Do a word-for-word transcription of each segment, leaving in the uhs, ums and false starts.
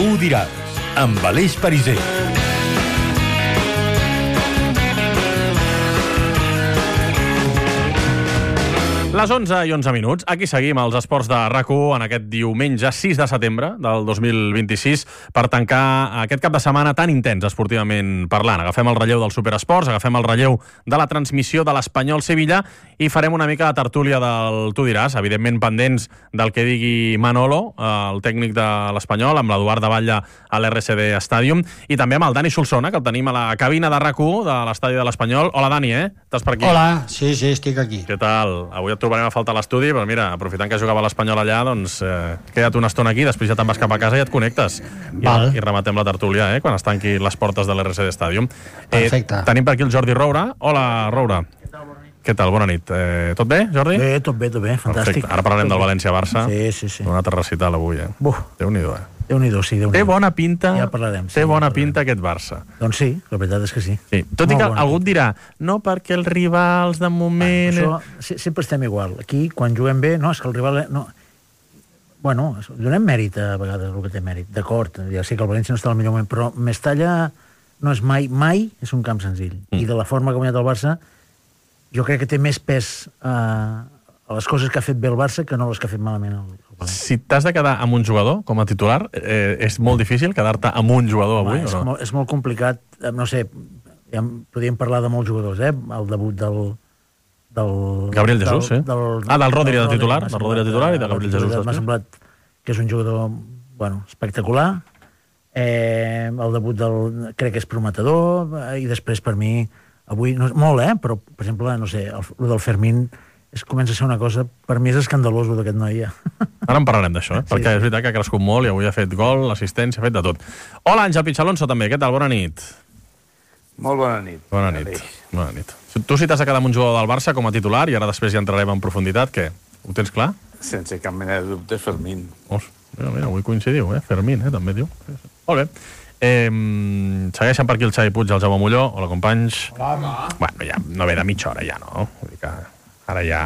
Tu ho diràs, amb Aleix Pariser. Les onze i onze minuts. Aquí seguim els esports de RAC u en aquest diumenge sis de setembre del dos mil vint-i-sis per tancar aquest cap de setmana tan intens esportivament parlant. Agafem el relleu dels superesports, agafem el relleu de la transmissió de l'Espanyol Sevilla i farem una mica de tertúlia del Tu diràs, evidentment pendents del que digui Manolo, el tècnic de l'Espanyol, amb l'Eduard de Batlle a l'R S D Stadium, i també amb el Dani Solsona, que el tenim a la cabina de RAC u de l'estadi de l'Espanyol. Hola, Dani, eh? Estàs per aquí? Hola, sí, sí, estic aquí. Què tal? Avui et trobarem a faltar a l'estudi, però mira, aprofitant que jugava l'Espanyol allà, doncs eh, queda't una estona aquí, després ja te'n vas cap a casa i et connectes. I, i rematem la tertúlia, eh, quan es tanqui les portes de l'R S D Stadium. Perfecte. Eh, tenim per aquí el Jordi Roura. Hola, Roura. Què tal? Bona nit. Eh, tot bé, Jordi? Bé, tot bé, tot bé, fantàstic. Perfecte. Ara parlarem tot del València-Barça. Sí, sí, sí. Un altre recital avui, eh? Buf. Déu-n'hi-do, eh? Déu-n'hi-do, sí, Déu-n'hi-do. Té bona pinta, ja parlarem, sí, té bona ja pinta aquest Barça. Doncs sí, la veritat és que sí. Sí. Tot Molt i que bona algú et dirà, no perquè els rivals de moment... Bueno, això, sempre estem igual. Aquí, quan juguem bé, no, és que el rival... No. Bueno, donem mèrit a vegades el que té mèrit, d'acord, ja sé que el València no està al millor moment, però Mestalla no és mai, mai és un camp senzill. Mm. I de la forma que ha guanyat el Barça, jo crec que té més pes a, a les coses que ha fet bé el Barça que no les que ha fet malament el, el València. Si t'has de quedar amb un jugador com a titular, eh, és molt difícil quedar-te amb un jugador avui, Home, és, o no? molt, és molt complicat, no sé, ja podríem parlar de molts jugadors, eh? El debut del... del Gabriel Jesús, del, sí. Del, ah, del Rodri de del titular, del Rodri de titular i de Gabriel Jesús. M'ha semblat que és un jugador, bueno, espectacular. Eh, el debut del... crec que és prometedor, eh, i després per mi, avui, no, molt, eh? Però, per exemple, no sé, el, el del Fermín és, comença a ser una cosa, per mi és escandalós el d'aquest noi, ja. Ara en parlarem d'això, eh? Sí, perquè sí. és veritat que ha crescut molt i avui ha fet gol, assistència, ha fet de tot. Hola, Àngel Pichalonso, també. Què tal? Bona nit. Molt bona nit. Bona nit. Bona nit. Tu si t'has de quedar amb un jugador del Barça com a titular i ara després ja entrarem en profunditat, què? Ho tens clar? Sense cap mena de dubte, Fermín. Os, mira, mira, avui coincidiu, eh? Fermín, eh? També diu. Molt bé. Eh, segueixen per aquí el Xavi Puig i el Jaume Molló. Hola, companys. Hola. Bueno, ja no ve de mitja hora, ja, no? Vull dir que ara ja...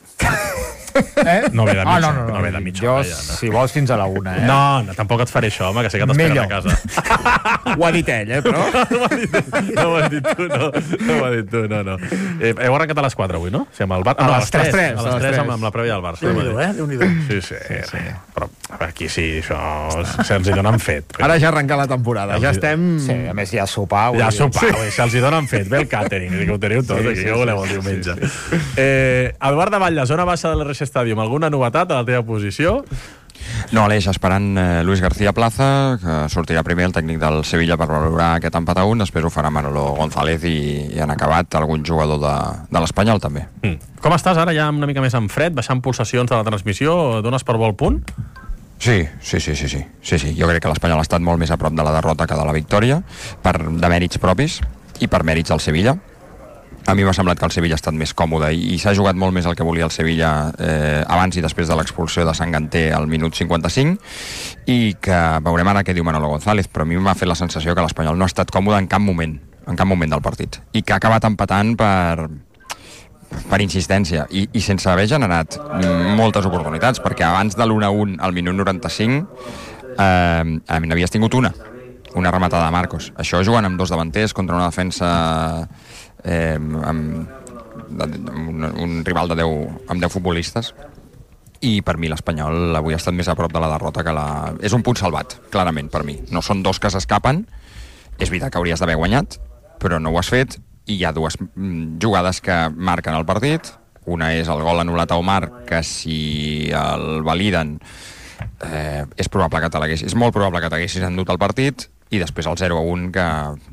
Eh? No ve de mitja, ah, no, no, no. no ve de mitja jo, hora, ja, no? si vols, fins a la una, eh? No, no, tampoc et faré això, home, que sé que t'esperen a casa. Ho ha dit ell, eh, però... No ho ha dit, no ho has dit tu, no. No ho has dit tu, no, no. Eh, heu arrencat a les quatre avui, no? Sí, amb el Bar... A no, les tres, A les tres amb, amb la prèvia del Barça. Déu-n'hi-do, eh? Déu-n'hi-do. Sí, sí, sí, sí. Però aquí sí, això se'ls hi donen fet. Ara ja ha arrencat la temporada, ja estem... Sí, a més ja sopar. Ja dir. sopar, sí. Se'ls hi donen fet. Bé el càtering, que ho teniu tot, Sí, aquí, sí, què voleu el sí, diumenge. sí, sí. Eh, Eduard de Batlle, zona baixa de l'R S Stadium, alguna novetat a la teva posició? No, Aleix, esperant eh, Luis García Plaza, que sortirà primer el tècnic del Sevilla per valorar aquest empat a un, després ho farà Manolo González i, i han acabat algun jugador de, de l'Espanyol també. Mm. Com estàs ara, ja una mica més en fred, baixant pulsacions de la transmissió, dones per bo el punt? Sí, sí, sí, sí, sí, sí, sí. Jo crec que l'Espanyol ha estat molt més a prop de la derrota que de la victòria, per de mèrits propis i per mèrits del Sevilla. A mi m'ha semblat que el Sevilla ha estat més còmode i, i s'ha jugat molt més el que volia el Sevilla eh, abans i després de l'expulsió de Sanganté al minut cinquanta-cinc, i que veurem ara què diu Manolo González, però a mi m'ha fet la sensació que l'Espanyol no ha estat còmode en cap moment, en cap moment del partit, i que ha acabat empatant per, per insistència i, i sense haver generat moltes oportunitats, perquè abans de l'u a un al minut noranta-cinc eh, n'havies tingut una, una rematada de Marcos. Això jugant amb dos davanters contra una defensa... Eh, amb, amb un, un rival de deu, amb deu futbolistes, i per mi l'Espanyol avui ha estat més a prop de la derrota que la... És un punt salvat, clarament, per mi. No són dos que s'escapen, és veritat que hauries d'haver guanyat, però no ho has fet, i hi ha dues jugades que marquen el partit. Una és el gol anul·lat a Omar, que si el validen eh, és probable que te l'haguessis, és molt probable que t'haguessis endut el partit, i després el zero a un, que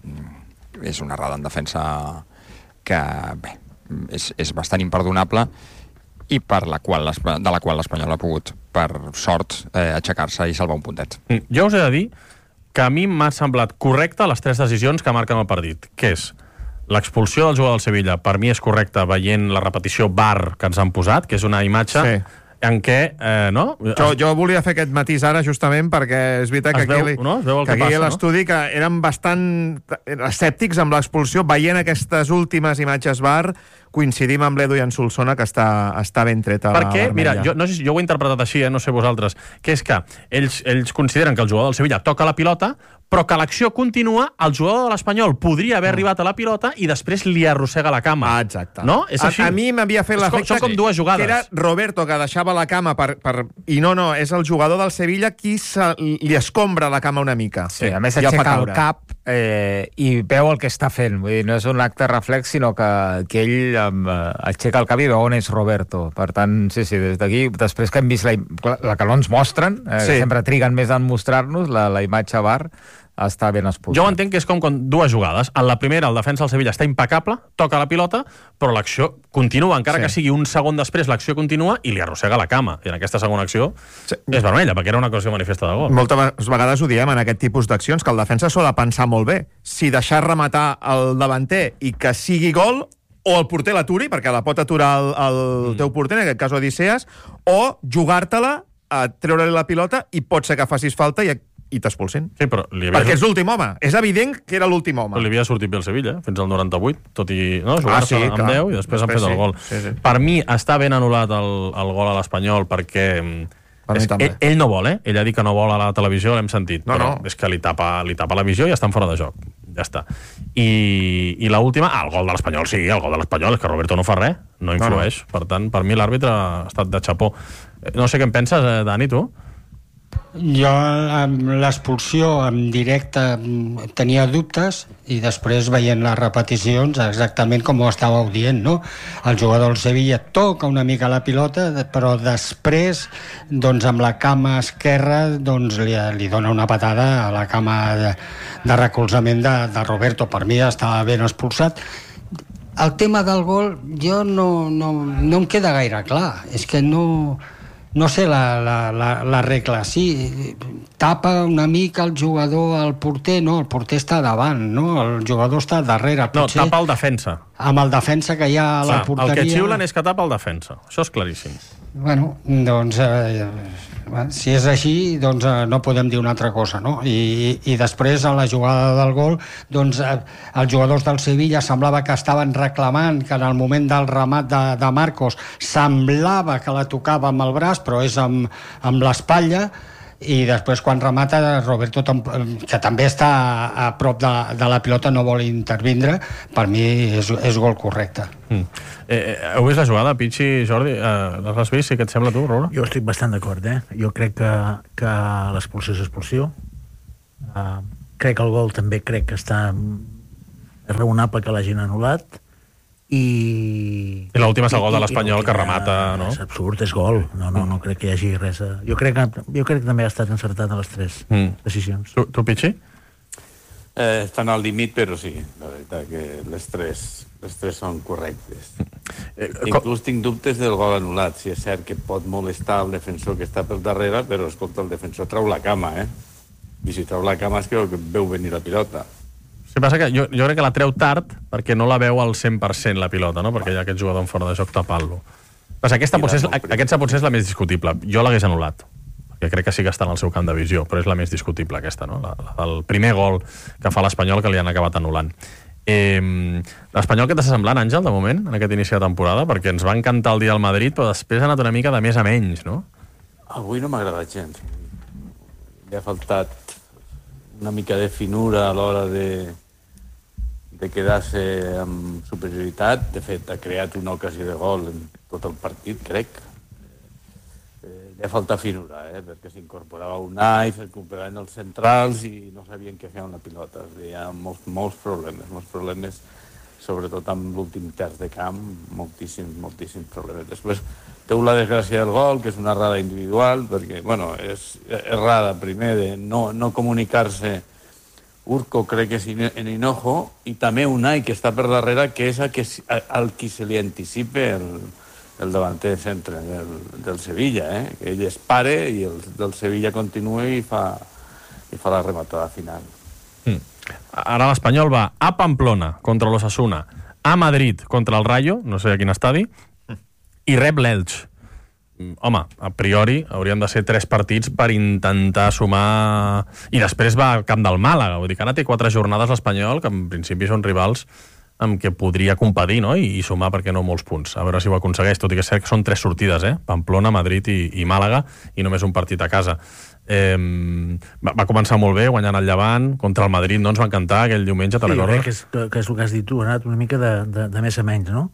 és una errada en defensa que bé, és, és bastant imperdonable, i per la qual, de la qual l'Espanyol ha pogut, per sort, eh, aixecar-se i salvar un puntet. Mm. Jo us he de dir que a mi m'ha semblat correcte les tres decisions que marquen el partit, que és l'expulsió del jugador del Sevilla, per mi és correcta veient la repetició V A R que ens han posat, que és una imatge... Sí. en què, eh, no? Jo, jo volia fer aquest matís ara justament perquè és veritat que Es veu, aquí, no? Es veu el que que aquí passa, a l'estudi que eren bastant escèptics amb l'expulsió, veient aquestes últimes imatges VAR, coincidim amb l'Edu i en Solsona que està, està ben treta la Perquè, vermella. mira, jo, no sé, si- jo ho he interpretat així, eh, no sé vosaltres, que és que ells, ells consideren que el jugador del Sevilla toca la pilota, però que l'acció continua, el jugador de l'Espanyol podria haver arribat a la pilota i després li arrossega la cama. Ah, exacte. No? És així? A, a mi m'havia fet És com- l'efecte són com dues jugades. que era Roberto que deixava la cama per, per... I no, no, és el jugador del Sevilla qui se, li escombra la cama una mica. Sí, a més I el fa aixeca el caure. cap eh, i veu el que està fent. Vull dir, no és un acte reflex, sinó que, que ell eh, aixeca el cap i veu on és Roberto. Per tant, sí, sí, des d'aquí, després que hem vist la, im- la que no ens mostren, eh, Sí. sí. sempre triguen més en mostrar-nos, la, la imatge VAR, està ben expulsat. Jo ho entenc que és com con- dues jugades. En la primera, el defensa del Sevilla està impecable, toca la pilota, però l'acció continua, encara Sí. que sigui un segon després, l'acció continua i li arrossega la cama. I en aquesta segona acció Sí. és vermella, perquè era una cosa manifesta de gol. Moltes vegades ho diem en aquest tipus d'accions, que el defensa s'ho ha de pensar molt bé. Si deixar rematar el davanter i que sigui gol, o el porter l'aturi, perquè la pot aturar el, el mm. teu porter, en aquest cas Odisseas, o jugar-te-la, a treure-li la pilota, i pot ser que facis falta i, i t'expulsin. Sí, però li havia, Perquè és l'últim home. És evident que era l'últim home. però li havia sortit bé el Sevilla, eh? Fins al noranta-vuit, tot i no, jugar-se Ah, sí, amb clar. deu i després, després han fet sí. el gol. Sí, sí. Per mi està ben anul·lat el, el gol a l'Espanyol perquè mm, Per és, mi també. ell, ell no vol, eh? Ell ha dit que no vol a la televisió, l'hem sentit. No, però no. és que li tapa, li tapa la visió i estan fora de joc. Ja està. I, i l'última, ah, el gol de l'Espanyol, sí, el gol de l'Espanyol, és que Roberto no fa res, no influeix. No, no. Per tant, per mi l'àrbitre ha estat de xapó. Eh, No sé què en penses, eh, Dani, tu? Jo amb l'expulsió en directe mm, tenia dubtes i després veient les repeticions exactament com ho estàveu dient, no? El jugador del Sevilla toca una mica la pilota però després doncs amb la cama esquerra doncs li, li dona una patada a la cama de, de recolzament de, de Roberto. Per mi estava ben expulsat. El tema del gol jo no, no, no em queda gaire clar, és que no... No sé la, la, la, la regla, sí, tapa una mica el jugador al porter, no, el porter està davant, no, el jugador està darrere. No, Potser tapa el defensa. amb el defensa que hi ha a la Clar, porteria... el que xiulen és que tapa el defensa. Això és claríssim. Bueno, doncs, eh, bueno, si és així, doncs eh, no podem dir una altra cosa, no? I, i després, a la jugada del gol, doncs eh, els jugadors del Sevilla semblava que estaven reclamant que en el moment del remat de, de Marcos semblava que la tocava amb el braç, però és amb, amb l'espatlla, i després quan remata Roberto, que també està a prop de, de la pilota, no vol intervindre. Per mi és, és gol correcte. Mm. Eh, eh, heu vist la jugada, Pichi, Jordi? Eh, L'has vist? Sí, què et sembla, tu, Raura? Jo estic bastant d'acord, eh? Jo crec que, que l'expulsió és expulsió. Uh, crec que el gol també crec que està... És raonable que l'hagin anul·lat. I... I l'última és el gol de i- i l'Espanyol, que l'última remata, no? És absurd, és gol. No, no, no crec que hi hagi res... A... Jo, crec que, jo crec que també ha estat encertat a les tres Mm. decisions. Tu, tu Pichi? Eh, estan al límit, però sí, la veritat que les tres, les tres són correctes. Eh, com... Inclús tinc dubtes del gol anul·lat. Si és cert que pot molestar el defensor que està per darrere, però, escolta, el defensor trau la cama, eh? I si trau la cama és que veu venir la pilota. Sí, passa que jo, jo crec que la treu tard perquè no la veu al cent per cent la pilota, no? Perquè hi ha aquest jugador en fora de joc tapant-lo. Però aquesta, potser és, aquesta potser és la més discutible. Jo l'hagués anul·lat, perquè crec que sí que està en el seu camp de visió, però és la més discutible aquesta, no? La, la, el primer gol que fa l'Espanyol que li han acabat anul·lant. Eh, L'Espanyol què t'està semblant, Àngel, de moment, en aquest inici de temporada? Perquè ens va encantar el dia al Madrid, però després ha anat una mica de més a menys, no? Avui no m'ha agradat gens. Li ha faltat una mica de finura a l'hora de, de quedar-se amb superioritat. De fet, ha creat una ocasió de gol en tot el partit, crec. Eh, li ha faltat finura, eh? Perquè s'incorporava Unai, s'incorporaven els centrals i no sabien què fer amb la pilota. Hi ha molts, molts problemes, molts problemes, sobretot amb l'últim terç de camp, moltíssims, moltíssims problemes. Després té la desgràcia del gol, que és una errada individual, perquè, bueno, és errada, primer, de no, no comunicar-se. Urco crec que és en Hinojo, i també Unai, que està per darrere, que és el que, al qui se li anticipa el, el davanter de centre del, del Sevilla, eh? Que ell es pare i el del Sevilla continua i fa, i fa la rematada final. Mm. Ara l'Espanyol va a Pamplona contra l'Osasuna, a Madrid contra el Rayo, no sé a quin estadi, i rep l'Elx. home, a priori haurien de ser tres partits per intentar sumar... I després va al camp del Màlaga. Vull dir que ara té quatre jornades l'Espanyol, que en principi són rivals amb què podria competir, no? I, i sumar, perquè no, molts punts. A veure si ho aconsegueix, tot i que és cert que són tres sortides, eh? Pamplona, Madrid i, i Màlaga, i només un partit a casa. Eh, va, va començar molt bé, guanyant el Llevant, contra el Madrid, no ens va encantar aquell diumenge, te'n recordes? Sí, que és, que és el que has dit tu, ha anat una mica de, de, de més a menys, no?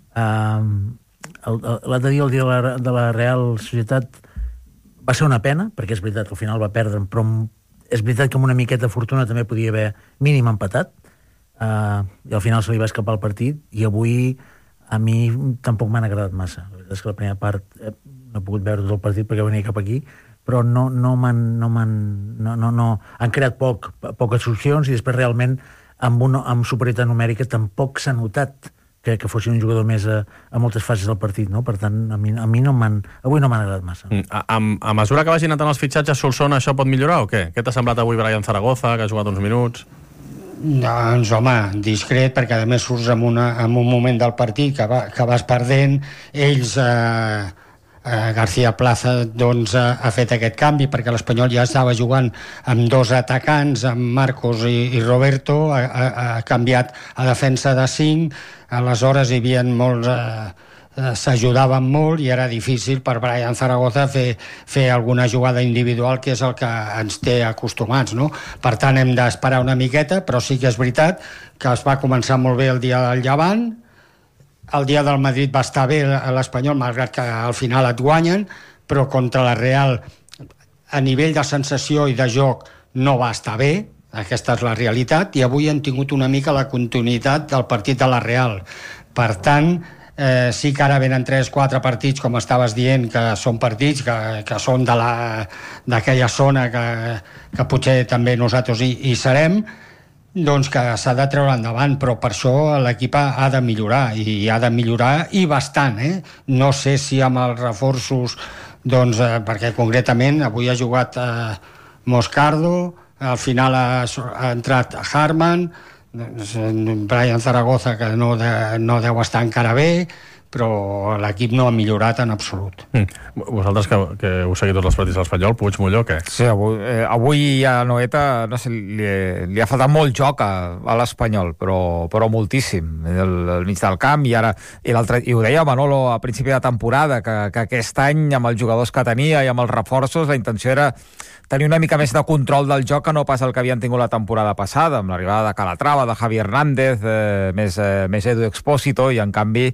Uh, l'altre dia, el dia de la, de la Real Societat, va ser una pena, perquè és veritat que al final va perdre, però és veritat que amb una miqueta de fortuna també podia haver mínim empatat, uh, i al final se li va escapar el partit, i avui a mi tampoc m'han agradat massa. La veritat és que la primera part eh, no he pogut veure tot el partit perquè venia cap aquí, però no, no m'han... No m'han no, no, no, han creat poc, poques opcions, i després realment amb, una, amb superioritat numèrica tampoc s'ha notat que, que fossin un jugador més a, a moltes fases del partit, no? Per tant, a mi, a mi no m'han... Avui no m'han agradat massa. A, a, a mesura que vagin entrant els fitxatges, Solsona, això pot millorar o què? Què t'ha semblat avui Brian Zaragoza, que ha jugat uns minuts? Doncs, home, discret, perquè a més surts en, una, en un moment del partit que, va, que vas perdent. Ells... Eh, eh, García Plaza doncs, ha, ha fet aquest canvi, perquè l'Espanyol ja estava jugant amb dos atacants, amb Marcos i, i Roberto, ha, ha, ha canviat a defensa de cinc, aleshores hi havia molts... Eh, s'ajudaven molt i era difícil per Brian Zaragoza fer, fer alguna jugada individual, que és el que ens té acostumats, no? Per tant, hem d'esperar una miqueta, però sí que és veritat que es va començar molt bé el dia del Llevant, el dia del Madrid va estar bé l'Espanyol, malgrat que al final et guanyen, però contra la Real, a nivell de sensació i de joc, no va estar bé, aquesta és la realitat, i avui han tingut una mica la continuïtat del partit de la Real. Per tant, Eh, sí que ara venen tres quatre partits, com estaves dient, que són partits que, que són de la, d'aquella zona que, que potser també nosaltres hi, hi serem, doncs que s'ha de treure endavant, però per això l'equip ha de millorar, i ha de millorar i bastant, eh? No sé si amb els reforços, doncs, eh, perquè concretament avui ha jugat eh, Moscardo, al final ha, ha entrat Harman, Brian Zaragoza, que no, de, no deu estar encara bé, però l'equip no ha millorat en absolut. Mm. Vosaltres que, que heu seguit tots els partits de l'Espanyol, Puig, Molló, què? Sí, avui, eh, avui a Noeta, no sé, li, li ha faltat molt joc a, a l'Espanyol, però, però moltíssim, al, al mig del camp, i ara, i, i ho deia Manolo a principi de temporada, que, que aquest any, amb els jugadors que tenia i amb els reforços, la intenció era tenir una mica més de control del joc que no pas el que havien tingut la temporada passada, amb l'arribada de Calatrava, de Javi Hernández, eh, més, eh, més Edu Expósito, i en canvi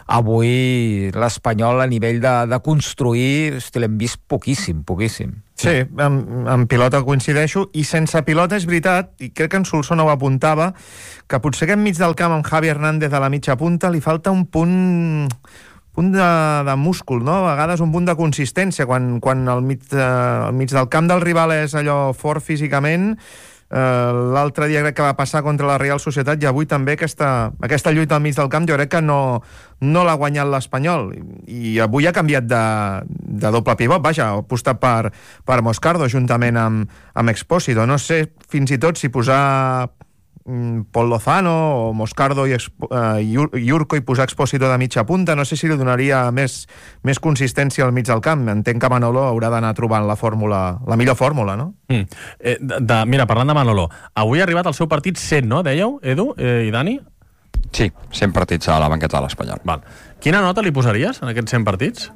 avui l'Espanyol a nivell de, de construir, hosti, l'hem vist poquíssim, poquíssim. Sí, amb, amb pilota coincideixo, i sense pilota és veritat, i crec que en Solsona ho apuntava, que potser aquest mig del camp amb Javi Hernández a la mitja punta li falta un punt... punt de, de múscul, no? A vegades un punt de consistència, quan, quan al, mig, eh, al mig del camp del rival és allò fort físicament. Eh, l'altre dia crec que va passar contra la Real Societat, i avui també aquesta, aquesta lluita al mig del camp jo crec que no, no l'ha guanyat l'Espanyol, i avui ha canviat de, de doble pivot, vaja, ha apostat per, per Moscardo juntament amb, amb Expósito. No sé fins i tot si posar Pol Lozano o Moscardo i uh, Yurko i posar Expósito de mitja punta, no sé si li donaria més, més consistència al mig del camp. Entenc que Manolo haurà d'anar trobant la fórmula, la millor fórmula, no? Mm. Eh, de, de, mira, parlant de Manolo, avui ha arribat al seu partit cent, no, dèieu, Edu eh, i Dani? Sí, cent partits a la banqueta de l'Espanyol. Val. Quina nota li posaries en aquests cent partits?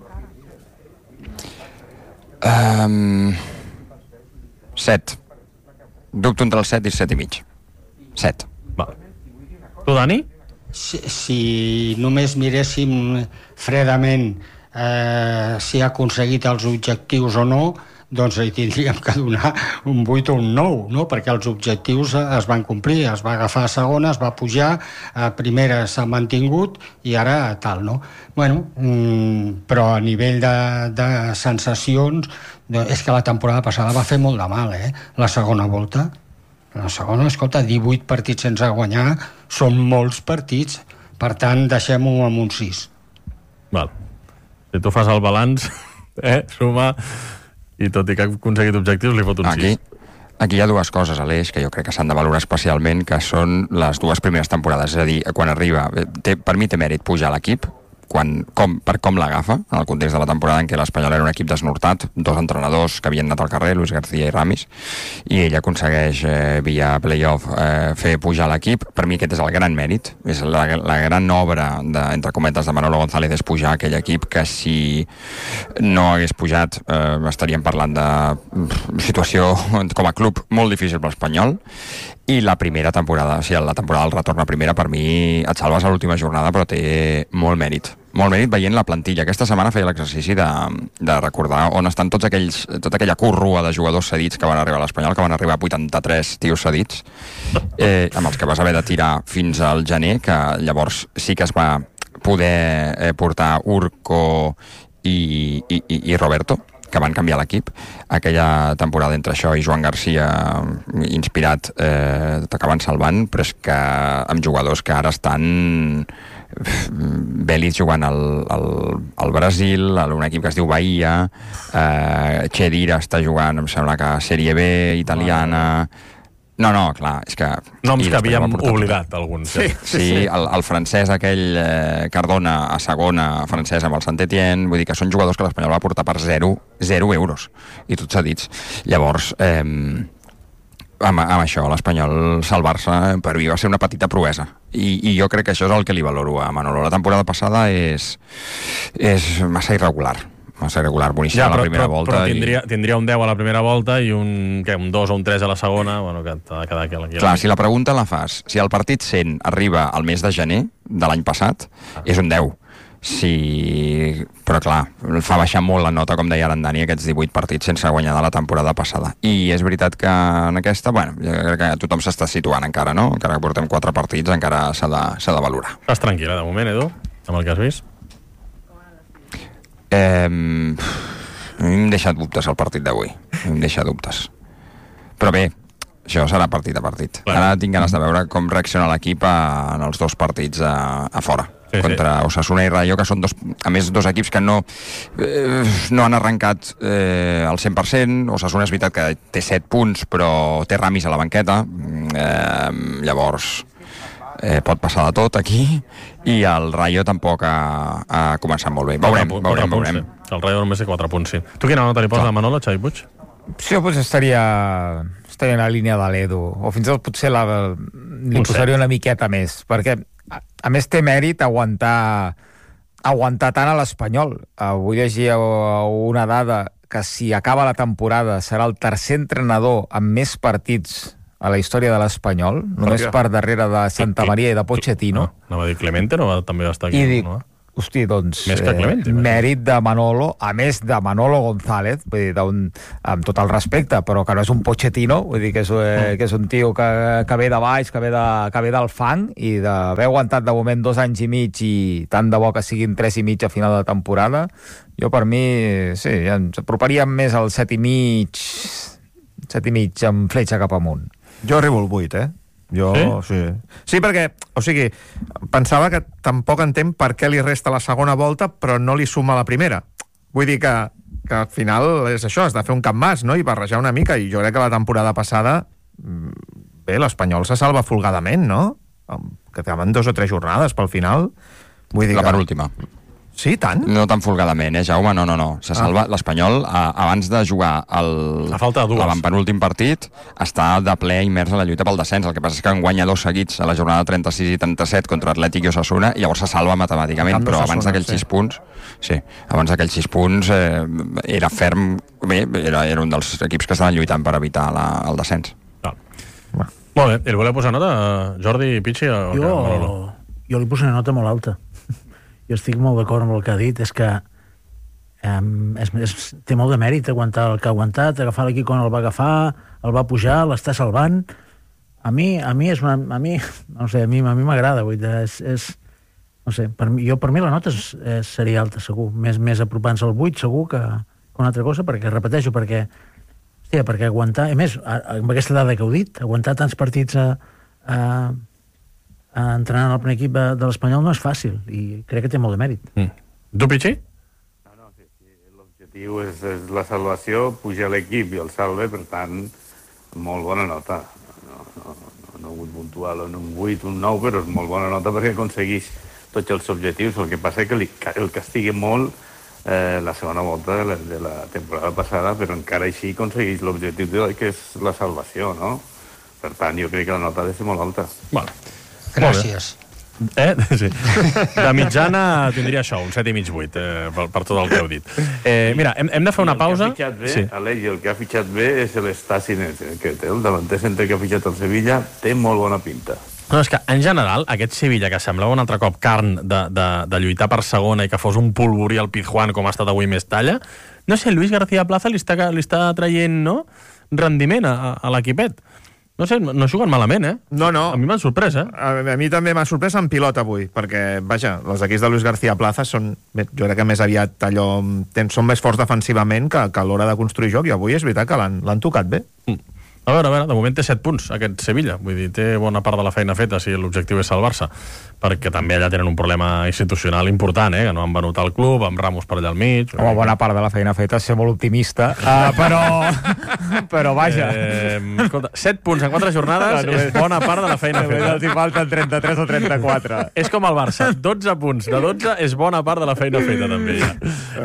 Um, set. Dubto entre el set i set i mig. set. Va. Tu, Dani? Si, si només miréssim fredament eh, si ha aconseguit els objectius o no, doncs hi tindríem que donar un vuit o un nou, no? Perquè els objectius es van complir, es va agafar a segona, es va pujar, a primera s'ha mantingut i ara tal, no? Bueno, mm, però a nivell de, de sensacions, és que la temporada passada va fer molt de mal, eh? La segona volta. La segona, escolta, divuit partits sense guanyar, són molts partits, per tant, deixem-ho amb un sis. Val. Si tu fas el balanç, eh, suma, i tot i que ha aconseguit objectius, li fot un aquí, sis. Aquí hi ha dues coses, Aleix, que jo crec que s'han de valorar especialment, que són les dues primeres temporades. És a dir, quan arriba... Té, per mi té mèrit pujar a l'equip, quan, com, per com l'agafa, en el context de la temporada en què l'Espanyol era un equip desnortat, dos entrenadors que havien anat al carrer, Luis García i Ramis, i ell aconsegueix, eh, via playoff, eh, fer pujar l'equip. Per mi aquest és el gran mèrit, és la, la gran obra, de, entre cometes, de Manolo González, és pujar aquell equip que si no hagués pujat eh, estaríem parlant de situació com a club molt difícil per l'Espanyol. I la primera temporada, o sigui, la temporada del retorn a primera, per mi et salves a l'última jornada, però té molt mèrit. Molt mèrit veient la plantilla. Aquesta setmana feia l'exercici de, de recordar on estan tots aquells, tota aquella corrua de jugadors cedits que van arribar a l'Espanyol, que van arribar a vuitanta-tres tios cedits, eh, amb els que vas haver de tirar fins al gener, que llavors sí que es va poder eh, portar Urco i, i, i, i Roberto, que van canviar l'equip. Aquella temporada entre això i Joan Garcia, inspirat, eh, t'acaben salvant, però és que amb jugadors que ara estan Vélez jugant al, al, al Brasil, un equip que es diu Bahia, eh, Chedira està jugant, em sembla que a Sèrie B italiana. No, no, clar, és que... Noms que havíem oblidat, tot. alguns. Sí, sí, sí el, el francès aquell, eh, Cardona, a segona, francès amb el Saint-Étienne, vull dir que són jugadors que l'Espanyol va portar per zero, zero euros, i tots cedits. Llavors, eh, amb, amb això, l'Espanyol salvar-se per mi va ser una petita proesa. I, I jo crec que això és el que li valoro a Manolo. La temporada passada és, és massa irregular. massa regular, boníssim ja, a la primera però, volta. Però tindria, i... tindria un deu a la primera volta i un, què, un dos o un tres a la segona, bueno, que t'ha de quedar aquí. aquí Clar, si la pregunta la fas, si el partit cent arriba al mes de gener de l'any passat, ah. és un deu. Si... Però clar, fa baixar molt la nota, com deia Arandani, aquests divuit partits sense guanyar de la temporada passada. I és veritat que en aquesta, bueno, jo crec que tothom s'està situant encara, no? Encara que portem quatre partits, encara s'ha de, s'ha de valorar. Estàs tranquil·la, de moment, Edu, amb el que has vist? Eh, m'hem deixat dubtes el partit d'avui. M'hem deixat dubtes. Però bé, això serà partit a partit. Clar. Ara tinc ganes de veure com reacciona l'equip a, en els dos partits a, a fora. Sí, contra sí. Osasuna i Rayo, que són dos, a més, dos equips que no, eh, no han arrencat eh, al cent per cent. Osasuna és veritat que té set punts, però té Ramis a la banqueta. Eh, llavors... Eh, pot passar de tot aquí, i el Rayo tampoc ha, ha començat molt bé. Veurem, quatre, veurem, punts, veurem. Sí. El Rayo només té quatre punts, sí. Tu quina nota li poses a Manolo, Xavi Puig? Sí, doncs estaria, estaria en la línia de l'Edu, o fins i tot potser la, li un posaria set. Una miqueta més, perquè a, a més té mèrit aguantar aguantar tant a l'Espanyol. Avui llegia una dada que si acaba la temporada serà el tercer entrenador amb més partits a la història de l'Espanyol, només per darrere de Santa Maria i de Pochettino. No, no va dir Clemente, no va, també va estar aquí. I dic, no? hosti, doncs, més que Clemente, eh, mèrit de Manolo, a més de Manolo González, vull dir, un, amb tot el respecte, però que no és un Pochettino, vull dir que és, eh, que és un tio que, que ve de baix, que ve, de, que ve del fang, i d'haver aguantat de moment dos anys i mig i tant de bo que siguin tres i mig a final de temporada, jo per mi, sí, ens aproparíem més al set i mig, set i mig amb fletxa cap amunt. Jo arribo al vuit, eh? Jo, sí? sí? Sí, perquè, o sigui, pensava que tampoc entenc per què li resta la segona volta, però no li suma la primera. Vull dir que, que al final és això, has de fer un cap mas, no?, i barrejar una mica, i jo crec que la temporada passada, bé, l'Espanyol se salva folgadament, no? Que quedaven dos o tres jornades pel final. Vull dir la que... penúltima. Sí, tant? No tan folgadament, eh, Jaume? No, no, no. Se salva ah. l'Espanyol, a, abans de jugar el, a falta de dues. l'avantpenúltim partit, està de ple immers a la lluita pel descens. El que passa és que en guanya dos seguits a la jornada trenta-sis i trenta-set contra Atlètic i Osasuna, i llavors se salva matemàticament, però abans d'aquells sí. sis punts, sí, abans d'aquells sis punts eh, era ferm, bé, era, era un dels equips que estaven lluitant per evitar la, el descens. Ah. Ah. Molt bé, i el voleu posar nota, Jordi Pichi? O jo, jo li poso una nota molt alta. Jo estic molt d'acord amb el que ha dit, és que um, és, és, té molt de mèrit aguantar el que ha aguantat, agafar l'equip quan el va agafar, el va pujar, l'està salvant. A mi, a mi és una... A mi, no sé, a mi a mi m'agrada, vull dir, és, és... No sé, per mi, jo per mi la nota és, és, seria alta, segur. Més, més apropant-se al vuit, segur, que, que una altra cosa, perquè, repeteixo, perquè... Hòstia, perquè aguantar... A més, amb aquesta dada que heu dit, aguantar tants partits a... a entrenant al primer equip de l'Espanyol no és fàcil, i crec que té molt de mèrit. Mm. Tu, Pichi? No, no, sí, sí. L'objectiu és, és la salvació, pujar l'equip i el salve, per tant, molt bona nota. No, no, no, no he hagut puntual en un vuit, un nou, però és molt bona nota perquè aconsegueix tots els objectius. El que passa és que li, el castiga molt eh, la segona volta de la, de la temporada passada, però encara així aconsegueix l'objectiu que és la salvació, no? Per tant, jo crec que la nota ha de ser molt alta. Bueno. Gràcies. Eh? Sí. De mitjana tindria això, un set i mig, vuit, eh, per, per tot el que heu dit. Eh, mira, hem, hem de fer una pausa. El que ha fitxat bé, sí. Aleix, el que ha fitxat bé és l'Stasi, que té el davanter centre que ha fitxat el Sevilla, té molt bona pinta. No, és que, en general, aquest Sevilla, que semblava un altre cop carn de, de, de lluitar per segona i que fos un polvorí al Pizjuán, com ha estat avui Mestalla, no sé, Luis García Plaza li està, li està traient, no?, rendiment a, a l'equipet. No sé, no juguen malament, eh? No, no. A mi m'han sorprès, eh? A, a mi també m'ha sorprès en pilot avui, perquè, vaja, els equips de Luis García Plaza són, bé, jo crec que més aviat allò, ten, són més forts defensivament que, que a l'hora de construir joc, i avui és veritat que l'han tocat bé. Mm. A veure, a veure, de moment té set punts aquest Sevilla, vull dir, té bona part de la feina feta si l'objectiu és salvar-se, perquè també allà tenen un problema institucional important, eh, que no han venut al club, amb Ramos per allà al mig. Home, bona part de la feina feta és ser molt optimista, uh, però però vaja. Eh, escolta, set punts en quatre jornades no, és bona part de la feina feta. Els hi falten trenta-tres o trenta-quatre. És com el Barça, dotze punts de dotze és bona part de la feina feta, també, ja.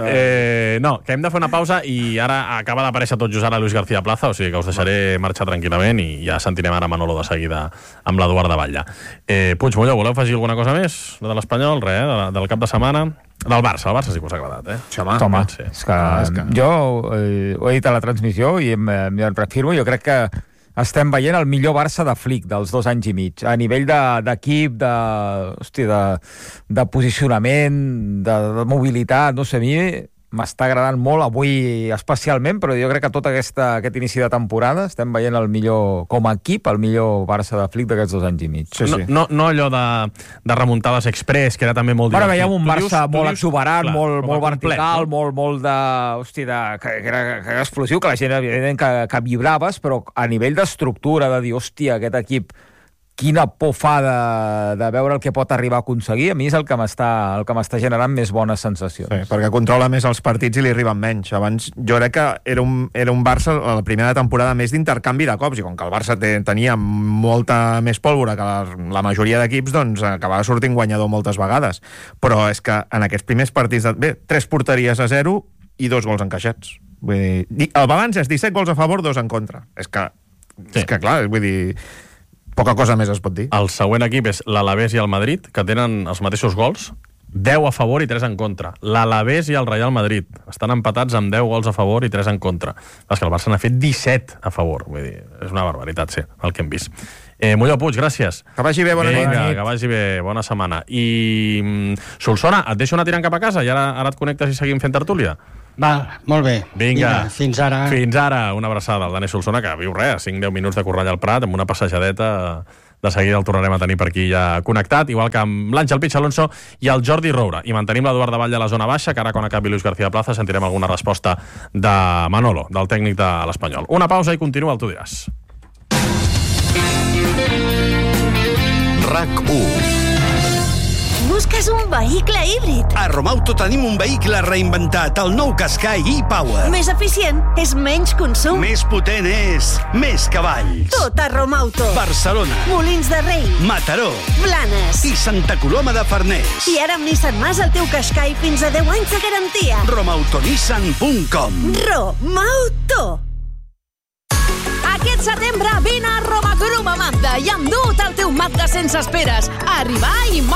Eh, no, que hem de fer una pausa i ara acaba d'aparèixer tot just ara Luis García Plaza, o sigui que us deixaré marxar tranquil·lament i ja sentirem ara Manolo de seguida amb l'Eduard de Batlle. Eh, Puig Molló, voleu afegir alguna cosa més? De l'Espanyol, res, eh? de, del cap de setmana? Del Barça, el Barça sí que us ha agradat, eh? Sí, home. Home, sí. és que, ah, és que... jo eh, ho he dit a la transmissió i em, em reafirmo, jo crec que estem veient el millor Barça de Flick dels dos anys i mig, a nivell d'equip, de, de, hosti, de, de posicionament, de, de mobilitat, no sé, a mi m'està agradant molt avui especialment, però jo crec que tot aquesta, aquest inici de temporada estem veient el millor, com a equip, el millor Barça de Flick d'aquests dos anys i mig. Sí, sí. No, no, no allò de, de remuntades express, que era també molt divertit. Bueno, veiem un Barça dius, molt exuberant, clar, molt, molt complet, vertical, no? molt, molt de... Hosti, de, que, que, era, que era explosiu, que la gent, evidentment, que, que vibraves, però a nivell d'estructura, de dir, hòstia, aquest equip quina por fa de, de veure el que pot arribar a aconseguir, a mi és el que m'està el que m'està generant més bones sensacions. Sí, perquè controla més els partits i li arriben menys. Abans jo crec que era un, era un Barça a la primera temporada més d'intercanvi de cops, i com que el Barça te, tenia molta més pólvora que la, la majoria d'equips, doncs acabava sortint guanyador moltes vegades. Però és que en aquests primers partits, de, bé, tres porteries a zero i dos gols encaixats. Vull dir, el balanç és disset gols a favor, dos en contra. És que, sí. és que clar, vull dir... Poca cosa més es pot dir. El següent equip és l'Alavés i el Madrid, que tenen els mateixos gols, deu a favor i tres en contra. L'Alavés i el Real Madrid estan empatats amb deu gols a favor i tres en contra. És que el Barça n'ha fet disset a favor. Vull dir, és una barbaritat, sí, el que hem vist. Eh, Molló Puig, gràcies. Que vagi bé, bona Vinga, nit. que vagi bé, bona setmana. I Solsona, et deixo anar tirant cap a casa i ara, ara et connectes i seguim fent tertúlia? Va, molt bé. Vinga. Vinga, fins ara. Fins ara, una abraçada al Dani Solsona, que viu res, cinc deu minuts de Cornellà al Prat, amb una passejadeta. De seguida el tornarem a tenir per aquí ja connectat, igual que amb l'Àngel Pitx Alonso i el Jordi Roura. I mantenim l'Eduard de Batlle a la zona baixa, que ara quan acabi Luis García Plaza sentirem alguna resposta de Manolo, del tècnic de l'Espanyol. Una pausa i continua, el tu diràs. RAC u. Busques un vehicle híbrid. A Romauto tenim un vehicle reinventat, el nou Qashqai e-Power. Més eficient, és menys consum. Més potent és més cavalls. Tot a Romauto. Barcelona. Molins de Rei. Mataró. Blanes. I Santa Coloma de Farners. I ara amb Nissan Mas el teu Qashqai fins a deu anys de garantia. romautonissan punt com. Romauto. Aquest setembre vine a Roma Grum a Mazda i endu't el teu Mazda sense esperes. Arribar i